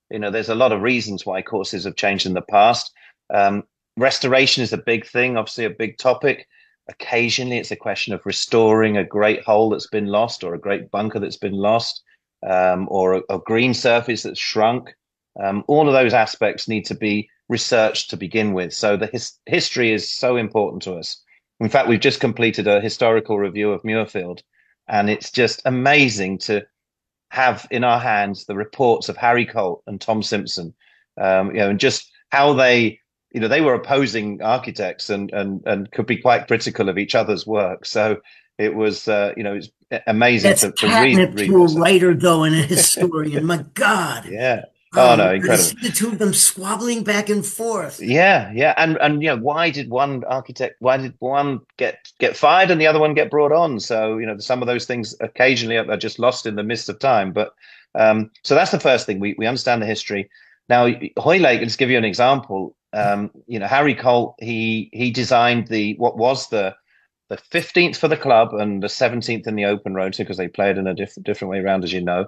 There's a lot of reasons why courses have changed in the past. Um, Restoration is a big thing, obviously a big topic. Occasionally, it's a question of restoring a great hole that's been lost or a great bunker that's been lost, or a green surface that's shrunk. All of those aspects need to be researched to begin with. So the history is so important to us. In fact, we've just completed a historical review of Muirfield, and it's just amazing to have in our hands the reports of Harry Colt and Tom Simpson, and just how they were opposing architects and could be quite critical of each other's work. So it was, it's amazing That's to catnip read to a this up. writer, though, and a historian. My God. Yeah. Oh no, To incredible. see the two of them squabbling back and forth. Yeah, yeah, and why did one get fired and the other one get brought on? So some of those things occasionally are just lost in the mist of time. But so that's the first thing, we understand the history. Now, Hoylake, let's give you an example. Harry Colt, he designed the what was the 15th for the club and the 17th in the open rota because they played in a different way around, as you know.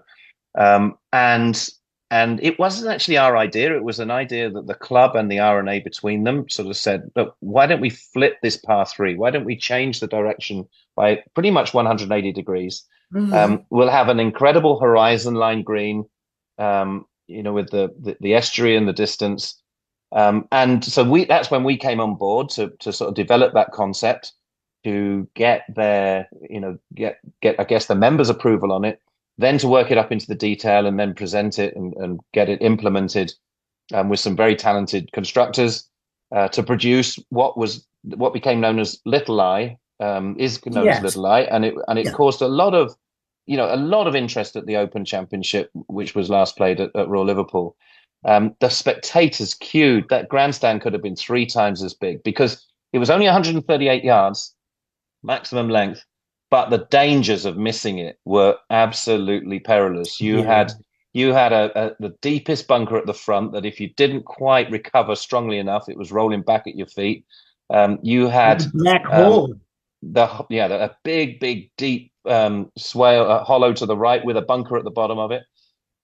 And it wasn't actually our idea. It was an idea that the club and the R&A between them sort of said, look, why don't we flip this par three? Why don't we change the direction by pretty much 180 degrees? Mhm. We'll have an incredible horizon line green, with the estuary in the distance. And so that's when we came on board to sort of develop that concept, to get their, get I guess the members' approval on it, then to work it up into the detail and then present it and get it implemented, with some very talented constructors, to produce what became known as Little Eye, is known as Yes. Little Eye, and it Yeah. caused a lot of interest at the Open Championship, which was last played at Royal Liverpool. The spectators queued. That grandstand could have been three times as big because it was only 138 yards maximum length, but the dangers of missing it were absolutely perilous. You Yeah. had you had the deepest bunker at the front that if you didn't quite recover strongly enough, it was rolling back at your feet. You With had the black um, hole. a big deep swale, hollow to the right with a bunker at the bottom of it.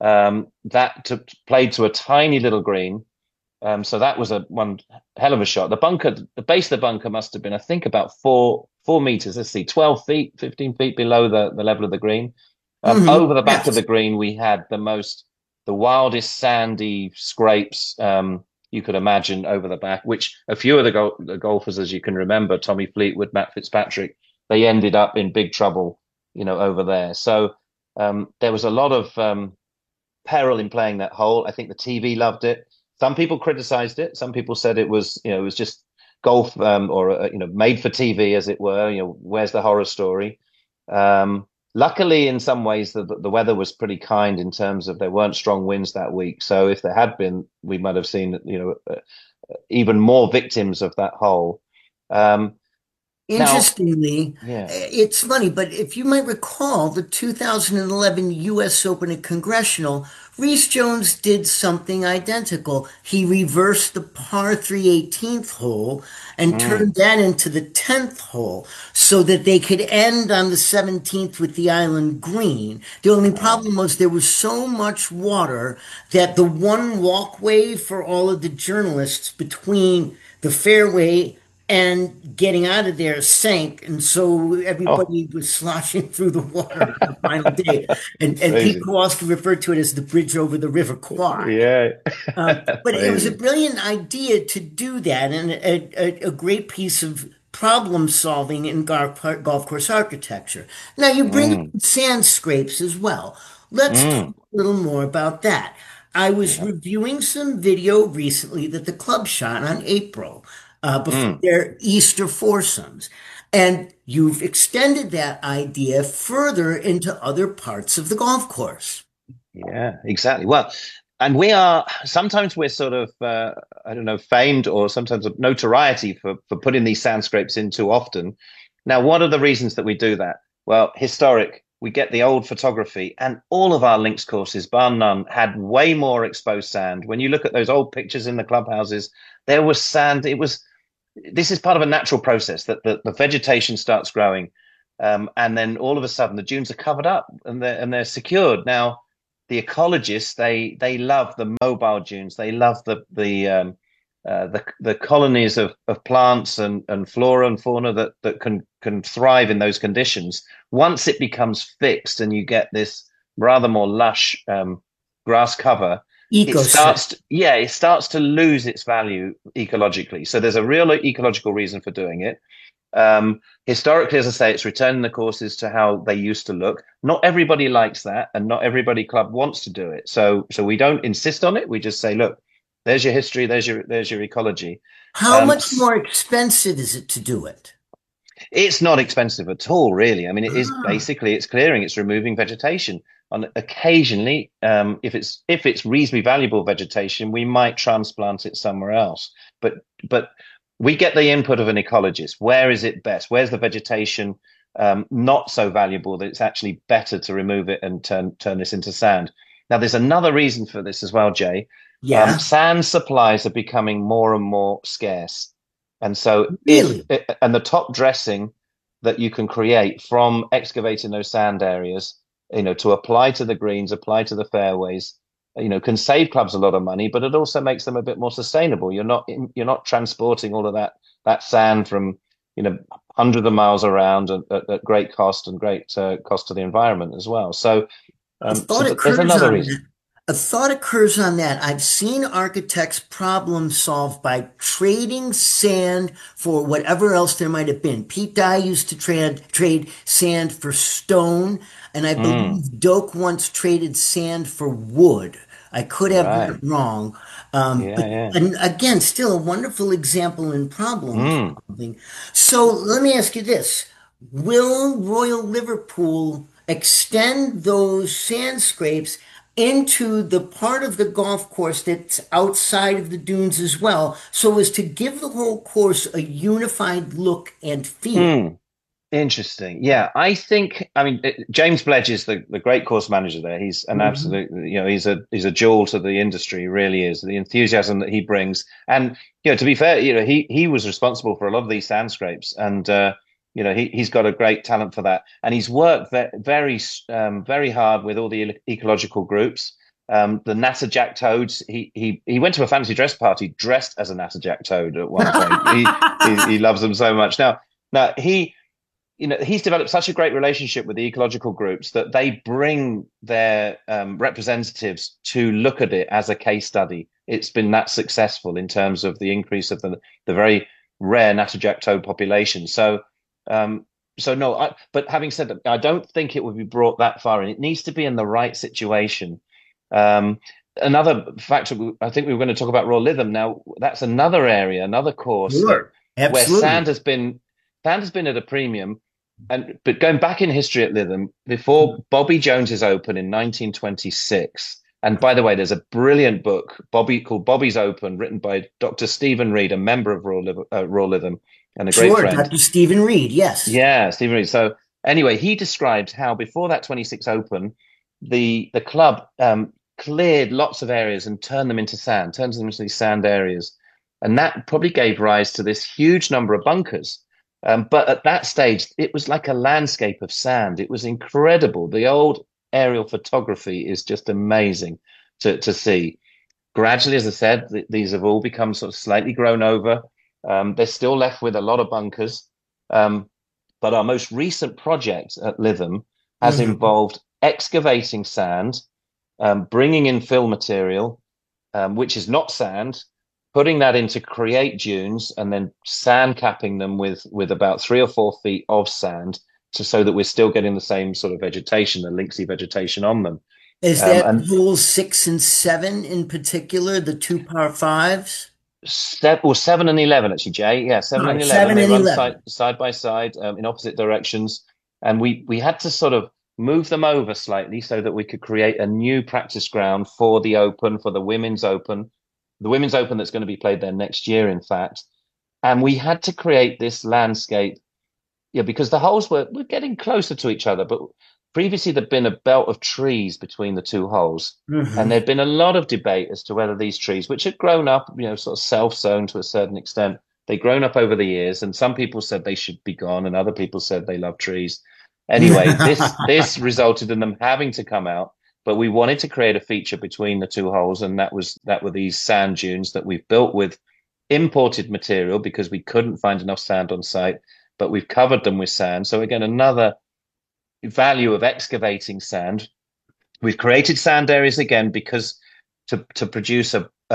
Played to a tiny little green. So that was a one hell of a shot. The base of the bunker must have been, I think, about 4 meters. Let's see, 12 feet, 15 feet below the level of the green. Over the back of the Yes. green, we had the wildest sandy scrapes you could imagine over the back, which a few of the golfers, as you can remember, Tommy Fleetwood, Matt Fitzpatrick, they ended up in big trouble, over there. So there was a lot of peril in playing that hole. I think the TV loved it. Some people criticized it. Some people said it was just golf, or made for TV, as it were. Where's the horror story? Luckily, in some ways, the weather was pretty kind in terms of there weren't strong winds that week. So if there had been, we might have seen even more victims of that hole. Um, Now, Interestingly, yeah. it's funny, but if you might recall the 2011 US Open at Congressional, Reese Jones did something identical. He reversed the par 3 18th hole and Mm, turned that into the 10th hole so that they could end on the 17th with the island green. The only uh, problem was there was so much water that the one walkway for all of the journalists between the fairway and getting out of there sank, and so oh, everybody was sloshing through the water on the final day. And Pete crazy. Kowalski referred to it as the bridge over the River Kwai. Yeah. But it was a Amazing. brilliant idea to do that, and a great piece of problem solving in golf course architecture. Now you bring up Mm, sand scrapes as well. Let's talk mm. a little more about that. I was Yeah. reviewing some video recently that the club shot on April, before Mm. their Easter foursomes. And you've extended that idea further into other parts of the golf course. Yeah, exactly. Well, and sometimes we're sort of, I don't know, famed or sometimes of notoriety for putting these sand scrapes in too often. Now, what are the reasons that we do that? Well, historic. We get the old photography, and all of our links courses, bar none, had way more exposed sand. When you look at those old pictures in the clubhouses, there was sand. This is part of a natural process that the vegetation starts growing, and then all of a sudden the dunes are covered up and they're secured. Now, the ecologists, they love the mobile dunes. They love the colonies of plants and flora and fauna that can thrive in those conditions. Once it becomes fixed and you get this rather more lush grass cover, Ecosystem. it starts to lose its value ecologically. So there's a real ecological reason for doing it. Historically, as I say, it's returning the courses to how they used to look. Not everybody likes that, and not everybody club wants to do it. So we don't insist on it. We just say, look, there's your history, there's your ecology. How Um, much more expensive is it to do it? it's not expensive at all, really. I mean, it is Ah, basically it's clearing, it's removing vegetation. And occasionally, if it's reasonably valuable vegetation, we might transplant it somewhere else. But we get the input of an ecologist. Where is it best? Where's the vegetation not so valuable that it's actually better to remove it and turn this into sand? Now, there's another reason for this as well, Jay. yeah, Sand supplies are becoming more and more scarce. And so really. and the top dressing that you can create from excavating those sand areas, to apply to the greens, apply to the fairways, can save clubs a lot of money, but it also makes them a bit more sustainable. You're not transporting all of that sand from, hundreds of miles around at great cost and great cost to the environment as well. So A so thought there's occurs another on reason. that. A thought occurs on that. I've seen architects problem solve by trading sand for whatever else there might have been. Pete Dye used to trade sand for stone, and I Mm, believe Doak once traded sand for wood. I could have that right. wrong. Yeah, But yeah. and again, still a wonderful example in problem Mm. solving. So let me ask you this. Will Royal Liverpool extend those sand scrapes into the part of the golf course that's outside of the dunes as well, so as to give the whole course a unified look and feel? Mm. Interesting. Yeah, I mean, James Bledge is the great course manager there. He's an Mhm. absolute, he's a jewel to the industry, he really is. The enthusiasm that he brings. And, to be fair, he was responsible for a lot of these sand scrapes and, he's got a great talent for that. And he's worked very hard with all the ecological groups. The Natterjack toads, he went to a fancy dress party dressed as a Natterjack toad at one point. He loves them so much. Now he's developed such a great relationship with the ecological groups that they bring their representatives to look at it as a case study. It's been that successful in terms of the increase of the very rare natterjack toad population. Um, so no, but having said that, I don't think it would be brought that far in. It needs to be in the right situation. Um, Another factor, I think we were going to talk about Royal Lytham. Now, that's another area, another course that Sure, where absolutely. sand has been at a premium. But going back in history at Lytham, before Bobby Jones's Open in 1926, and by the way, there's a brilliant book called Bobby's Open, written by Dr. Stephen Reed, a member of Royal Lytham, and a great Sure, friend. Dr. Stephen Reed, yes. Yeah, Stephen Reed. So anyway, he described how before that 26 Open, the club cleared lots of areas and turned them into these sand areas, and that probably gave rise to this huge number of bunkers. But at that stage, it was like a landscape of sand. It was incredible. The old aerial photography is just amazing to see. Gradually, as I said, these have all become sort of slightly grown over. They're still left with a lot of bunkers. Um, but our most recent project at Lytham has Mhm. involved excavating sand, bringing in fill material, which is not sand, putting that in to create dunes, and then sand capping them with about 3 or 4 feet of sand, so that we're still getting the same sort of vegetation, the linksy vegetation on them. Is Um, that and holes 6 and 7 in particular, the two par fives? Or 7 and 11 actually, Jay. Yeah, seven and Sorry, eleven. 7 They and run side 11. side by side in opposite directions, and we had to sort of move them over slightly so that we could create a new practice ground for the Open, for the Women's Open that's going to be played there next year, in fact. And we had to create this landscape, yeah, because the holes were getting closer to each other, but previously there'd been a belt of trees between the two holes, and Mhm. there'd been a lot of debate as to whether these trees, which had grown up, sort of self-sown to a certain extent, they'd grown up over the years, and some people said they should be gone, and other people said they love trees. Anyway, this resulted in them having to come out, but we wanted to create a feature between the two holes, and that were these sand dunes that we've built with imported material because we couldn't find enough sand on site, but we've covered them with sand. So again, another value of excavating sand. We've created sand areas again because to produce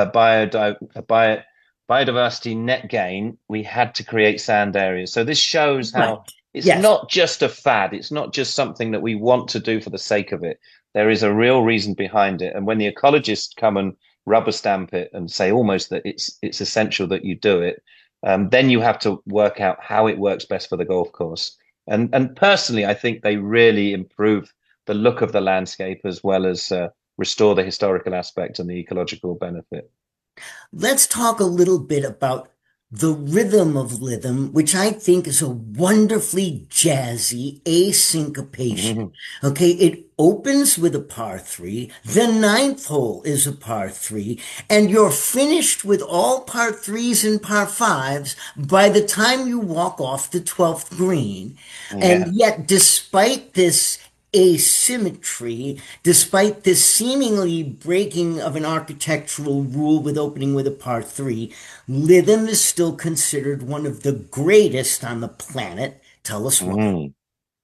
a biodiversity net gain, we had to create sand areas. So this shows Right. how it's Yes. not just a fad. It's not just something that we want to do for the sake of it. There is a real reason behind it. And when the ecologists come and rubber stamp it and say almost that it's essential that you do it, then you have to work out how it works best for the golf course. And personally, I think they really improve the look of the landscape as well as restore the historical aspect and the ecological benefit. Let's talk a little bit about the rhythm of Lytham, which I think is a wonderfully jazzy A syncopation. Mhm. Okay, it opens with a par three, the ninth hole is a par three, and you're finished with all par threes and par fives by the time you walk off the 12th green. And Yeah. yet, despite this asymmetry, despite this seemingly breaking of an architectural rule with opening with a par three, Lytham is still considered one of the greatest on the planet. Tell us why. Mm.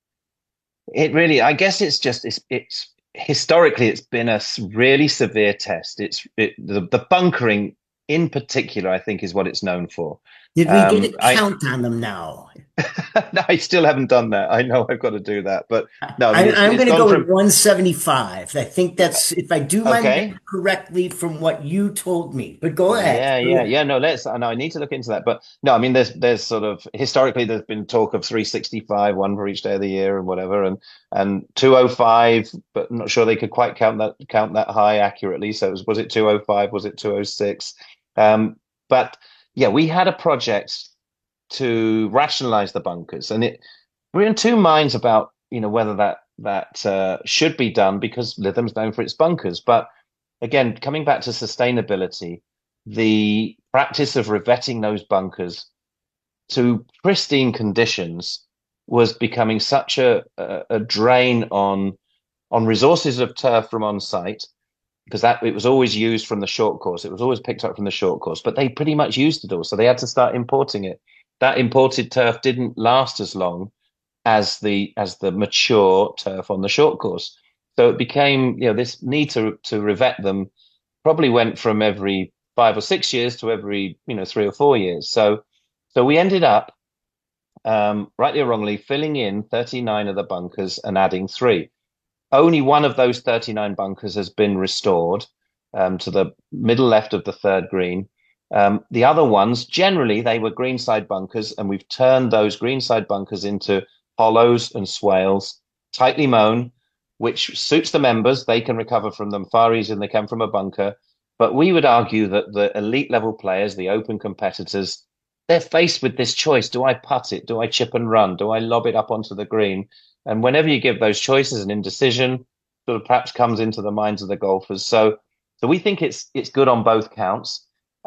It really, I guess it's historically it's been a really severe test. The bunkering in particular, I think, is what it's known for. Did we get a I count on them now? no, I still haven't done that. I know I've got to do that, but no, I mean I'm it's going to gone go with from 175. I think that's, if I do my math okay. correctly from what you told me. But go ahead. Yeah. No, let's. I know I need to look into that, but no, I mean, there's sort of historically there's been talk of 365, one for each day of the year and whatever, and 205, but I'm not sure they could quite count that high accurately. So was it 205? Was it 206? But yeah, we had a project to rationalize the bunkers, and we're in two minds about whether that should be done because Lytham's known for its bunkers, but again, coming back to sustainability, the practice of revetting those bunkers to pristine conditions was becoming such a drain on resources of turf from on site because that it was always used from the short course. It was always picked up from the short course, but they pretty much used it all, so they had to start importing it. That imported turf didn't last as long as the mature turf on the short course. So it became, this need to revet them probably went from every 5 or 6 years to every, 3 or 4 years. So we ended up, rightly or wrongly, filling in 39 of the bunkers and adding three. Only one of those 39 bunkers has been restored to the middle left of the third green. The other ones, generally, they were greenside bunkers, and we've turned those greenside bunkers into hollows and swales, tightly mown, which suits the members. They can recover from them far easier than they can from a bunker. But we would argue that the elite level players, the open competitors, they're faced with this choice. Do I putt it? Do I chip and run? Do I lob it up onto the green? And whenever you give those choices, an indecision sort of perhaps comes into the minds of the golfers. So we think it's good on both counts.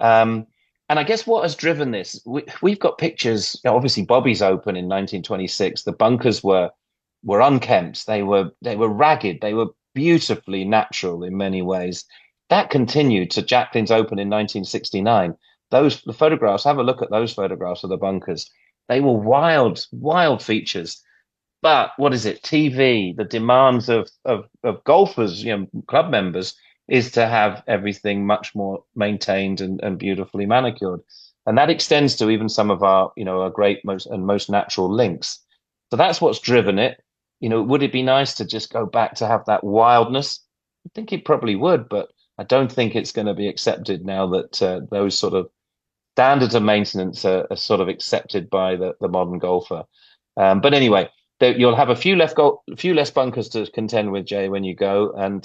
And I guess what has driven this, we've got pictures. Obviously, Bobby's Open in 1926. The bunkers were unkempt. They were ragged. They were beautifully natural in many ways. That continued to Jacqueline's Open in 1969. The photographs. Have a look at those photographs of the bunkers. They were wild, wild features. But what is it? TV, the demands of golfers, club members, is to have everything much more maintained and beautifully manicured. And that extends to even some of our great most natural links. So that's what's driven it. Would it be nice to just go back to have that wildness? I think it probably would, but I don't think it's going to be accepted now that those sort of standards of maintenance are sort of accepted by the modern golfer. But anyway, you'll have a few less bunkers to contend with, Jay, when you go. And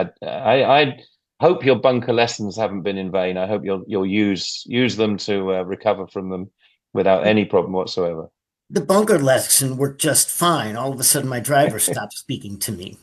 I hope your bunker lessons haven't been in vain. I hope you'll use them to recover from them without any problem whatsoever. The bunker lesson worked just fine. All of a sudden, my driver stopped speaking to me.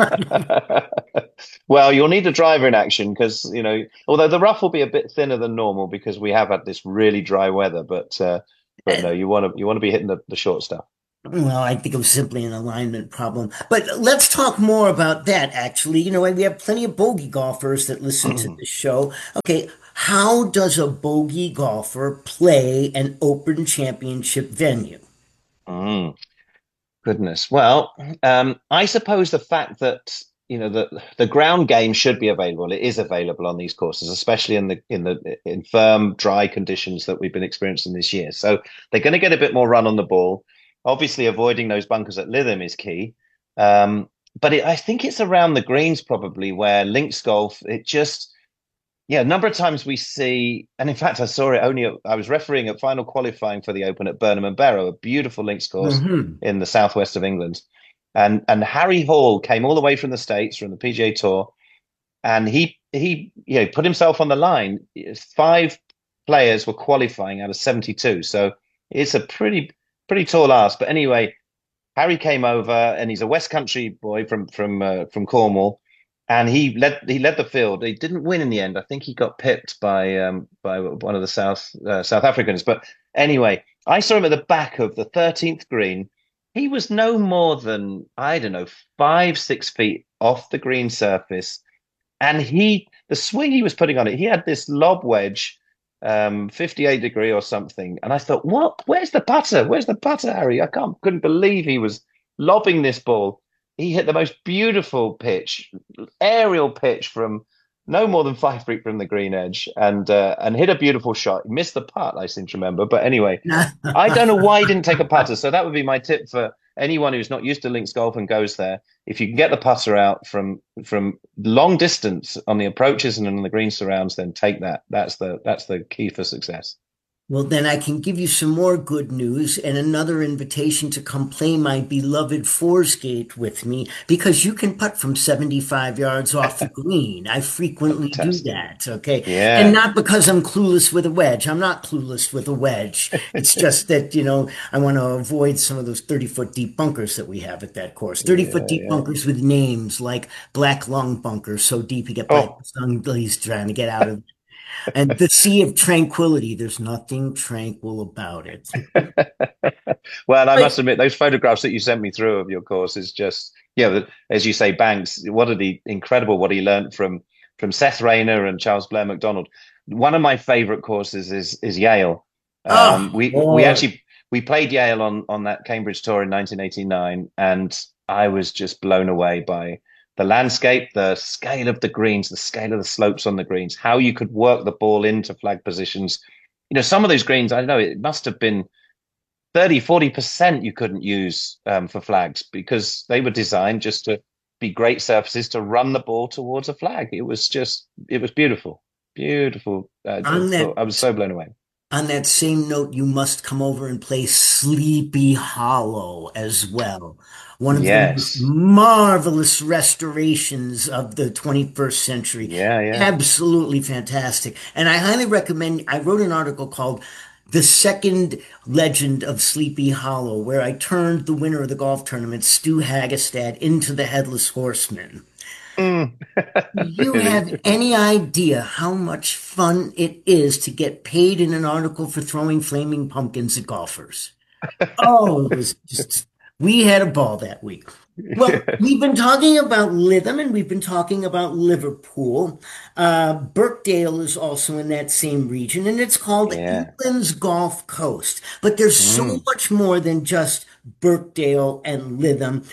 Well, you'll need a driver in action because although the rough will be a bit thinner than normal because we have had this really dry weather, but no, you want to be hitting the short stuff. Well, I think it was simply an alignment problem. But let's talk more about that, actually. We have plenty of bogey golfers that listen to the show. Okay, how does a bogey golfer play an Open Championship venue? Mm. Goodness. Well, I suppose the fact that the ground game should be available. It is available on these courses, especially in firm, dry conditions that we've been experiencing this year. So they're going to get a bit more run on the ball. Obviously, avoiding those bunkers at Lytham is key. But I think it's around the greens probably where links golf. It just yeah, a number of times we see, and in fact, I saw it I was refereeing at final qualifying for the Open at Burnham and Barrow, a beautiful links course Hmm. in the southwest of England. And Harry Hall came all the way from the States, from the PGA Tour, and he put himself on the line. Five players were qualifying out of 72. So it's a pretty tall ask. But anyway, Harry came over, and he's a West Country boy from Cornwall, and he led the field. He didn't win in the end. I think he got pipped by one of the South Africans. But anyway, I saw him at the back of the 13th green. He was no more than, I don't know, 5, 6 feet off the green surface, and the swing he was putting on it, he had this lob wedge, 58 degree or something. And I thought, what? Where's the putter? Where's the putter, Harry? Couldn't believe he was lobbing this ball. He hit the most beautiful pitch, aerial pitch from no more than 5 feet from the green edge, and hit a beautiful shot. He missed the putt, I seem to remember. But anyway, I don't know why he didn't take a putter. So that would be my tip for anyone who's not used to links golf and goes there. If you can get the putter out from long distance on the approaches and on the green surrounds, then take that. That's the key for success. Well, then I can give you some more good news and another invitation to come play my beloved Forsgate with me because you can putt from 75 yards off the green. I frequently do Fantastic. that, okay? And Yeah. not because I'm clueless with a wedge. I'm not clueless with a wedge. It's just that, I want to avoid some of those 30-foot deep bunkers that we have at that course. 30-foot Yeah, deep yeah. bunkers with names like Black Lung Bunker, so deep you get black Oh, lung, he's trying to get out of and the Sea of Tranquility, there's nothing tranquil about it. well, I But must admit, those photographs that you sent me through of your course is just, as you say, Banks. What he learned from Seth Rayner and Charles Blair McDonald. One of my favorite courses is Yale. oh, We boy, actually we played Yale on that Cambridge tour in 1989, and I was just blown away by the landscape, the scale of the greens, the scale of the slopes on the greens, how you could work the ball into flag positions. Some of those greens, I don't know, it must have been 30, 40% you couldn't use for flags because they were designed just to be great surfaces to run the ball towards a flag. It was beautiful, beautiful. I on that thought I was so blown away. on that same note, you must come over and play Sleepy Hollow as well. One of the most Yes, marvelous restorations of the 21st century. yeah, yeah, Absolutely fantastic. And I highly recommend, I wrote an article called The Second Legend of Sleepy Hollow, where I turned the winner of the golf tournament, Stu Hagestad, into the Headless Horseman. mm. Do you have Really. any idea how much fun it is to get paid in an article for throwing flaming pumpkins at golfers? Oh, it was just, we had a ball that week. Well, we've been talking about Lytham and we've been talking about Liverpool. Birkdale is also in that same region and it's called Yeah. England's Gulf Coast. But there's so Mm. much more than just Birkdale and Lytham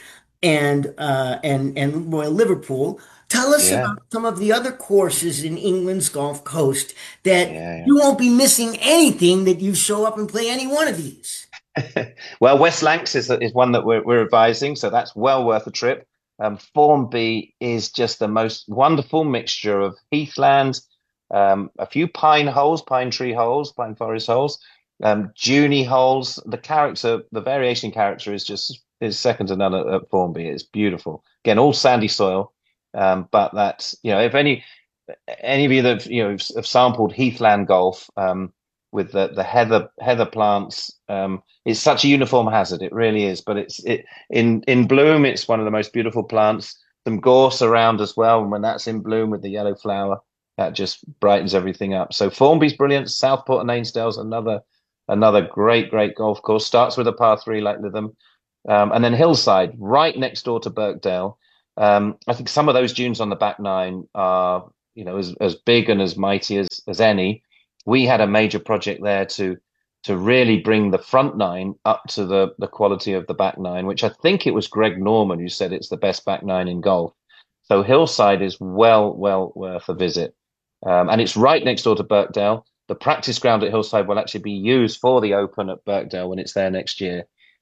and Royal Liverpool. Tell us Yeah. about some of the other courses in England's Gulf Coast that Yeah. you won't be missing anything that you show up and play any one of these. Well, West Lancs is one that we're advising, so that's well worth a trip. Formby is just the most wonderful mixture of heathland, a few pine tree holes, pine forest holes, duney holes. The variation character is second to none at Formby. It's beautiful. Again, all sandy soil, but that's if any of you that have sampled heathland golf, with the heather plants. It's such a uniform hazard. It really is. But in bloom. It's one of the most beautiful plants. Some gorse around as well. And when that's in bloom with the yellow flower, that just brightens everything up. So Formby's brilliant. Southport and Ainsdale's another great golf course. Starts with a par three like Lytham. And then Hillside, right next door to Birkdale. I think some of those dunes on the back nine are, as big and as mighty as any. We had a major project there to really bring the front nine up to the quality of the back nine, which I think it was Greg Norman who said it's the best back nine in golf. So Hillside is well worth a visit. And it's right next door to Birkdale. The practice ground at Hillside will actually be used for the Open at Birkdale when it's there next year.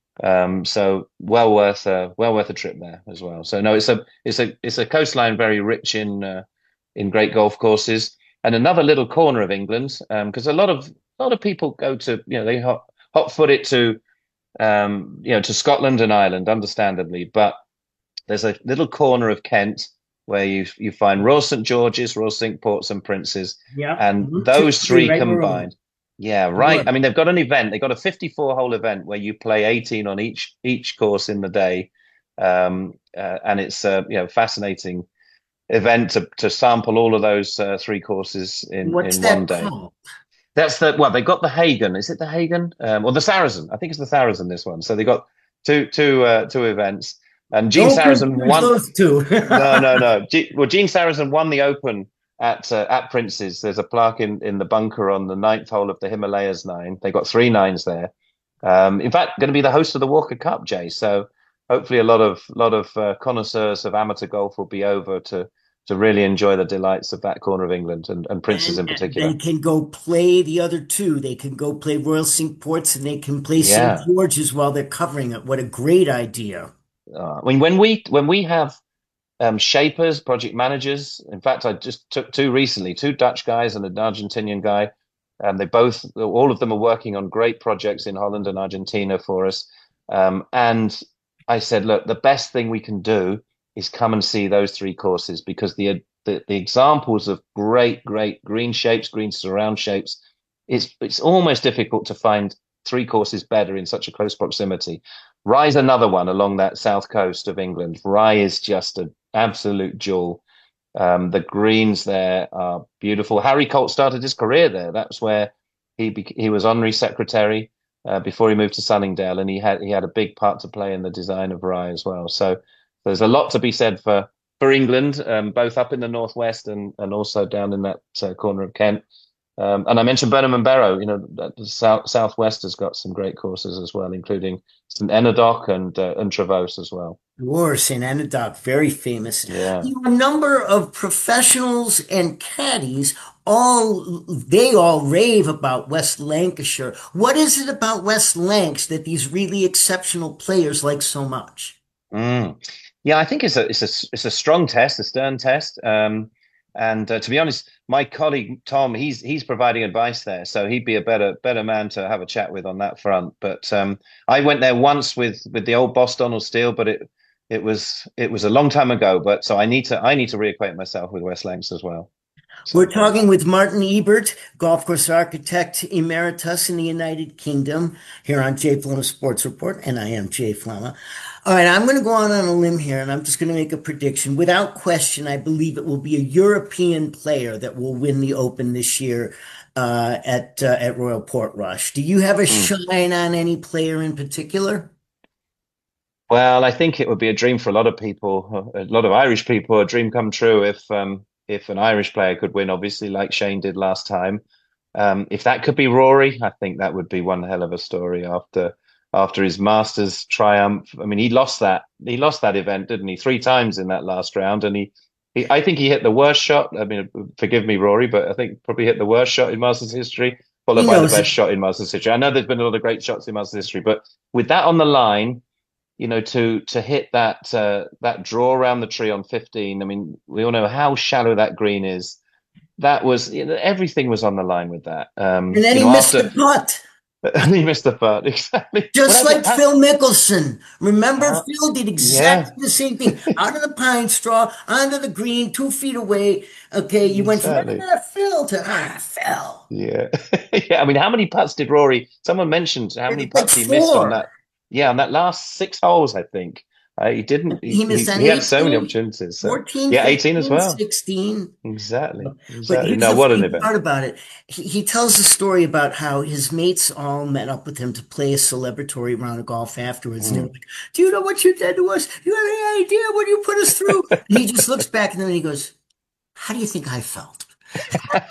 So well worth a trip there as well. So no, it's a coastline very rich in great golf courses, and another little corner of England, because a lot of people go to, they hot foot it to, to Scotland and Ireland, understandably, but there's a little corner of Kent where you find Royal St George's, Royal Cinque Ports, and Princes, Yeah. and Mhm. those three Right where we're going. combined. Yeah, right. I mean, they've got an event. They've got a 54-hole event where you play 18 on each course in the day, and it's fascinating event to sample all of those three courses in What's in one that day. called? That's they got the Hagen. Is it the Hagen or the Saracen? I think it's the Saracen. This one. So they got two events, and Gene Don't Sarazen confuse won. those two. No, no, no. Well, Gene Sarazen won the Open at Prince's. There's a plaque in the bunker on the ninth hole of the Himalayas nine. They got three nines there. In fact, going to be the host of the Walker Cup, Jay. So hopefully, a lot of connoisseurs of amateur golf will be over to really enjoy the delights of that corner of England and Prince's in And they particular. can go play the other two. They can go play Royal Cinque Ports and they can play St. Yeah. George's while they're covering it. What a great idea. I mean, when we have shapers, project managers. In fact, I just took two recently, two Dutch guys and an Argentinian guy. All of them are working on great projects in Holland and Argentina for us. And I said, look, the best thing we can do is come and see those three courses because the examples of great green shapes, green surround shapes, it's almost difficult to find three courses better in such a close proximity. Rye's another one along that south coast of England. Rye is just an absolute jewel. The greens there are beautiful. Harry Colt started his career there. That's where he was honorary secretary before he moved to Sunningdale, and he had a big part to play in the design of Rye as well. So there's a lot to be said for England, both up in the northwest and also down in that corner of Kent. And I mentioned Burnham and Barrow. The southwest has got some great courses as well, including St Enodoc and Trevose as well. Or St. Enodoc, very famous. Yeah. A number of professionals and caddies, they all rave about West Lancashire. What is it about West Lancs that these really exceptional players like so much? Mm. Yeah, I think it's a strong test, a stern test. And to be honest, my colleague Tom, he's providing advice there, so he'd be a better man to have a chat with on that front. But I went there once with the old boss Donald Steele, but it was a long time ago. But so I need to reacquaint myself with West Lancs as well. We're So talking with Martin Ebert, golf course architect emeritus in the United Kingdom, here on Jay Flama Sports Report, and I am Jay Flama. All right, I'm going to go on a limb here, and I'm just going to make a prediction. Without question, I believe it will be a European player that will win the Open this year at Royal Portrush. Do you have a mm. shine on any player in particular? Well, I think it would be a dream for a lot of people, a lot of Irish people, a dream come true if an Irish player could win, obviously, like Shane did last time. If that could be Rory, I think that would be one hell of a story after his Masters triumph. I mean, he lost that event, didn't he? Three times in that last round, and I think he hit the worst shot. I mean, forgive me, Rory, but I think probably hit the worst shot in Masters history, followed He by the knows best it. shot in Masters history. I know there's been a lot of great shots in Masters history, but with that on the line, to hit that draw around the tree on 15. I mean, we all know how shallow that green is. That was everything was on the line with that. And then he missed the After putt. he missed the putt exactly. Just What like happened? Phil Mickelson. Remember, How, Phil did exactly yeah, the same thing. Out of the pine straw, onto the green, 2 feet away. Okay, you went from exactly. Phil to Phil. Yeah, yeah. I mean, how many putts did Rory? Someone mentioned how It many was like putts he missed on four. that. Yeah, on that last six holes, I think. He didn't. He missed on He had so many 18, opportunities. So 14, yeah, 18 as 15, well. 16. Exactly. But Exactly. here's No, the what an funny event. part about it. He tells a story about how his mates all met up with him to play a celebratory round of golf afterwards. And they're Mm. like, do you know what you did to us? You have any idea what you put us through? And he just looks back at them and he goes, how do you think I felt?